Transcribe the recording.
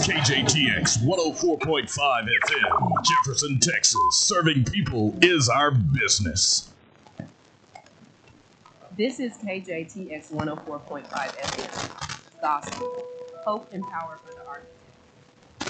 KJTX 104.5 FM, Jefferson, Texas. Serving people is our business. This is KJTX 104.5 FM. Gospel, hope and power for the artist.